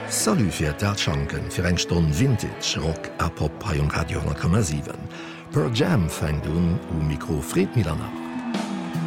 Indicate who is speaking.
Speaker 1: Salut fir d'Erschanken fir eng Stonn Vintage Rock a Pop ha Radio 10,7. Per Jam fängt un Mikro Fred Milner.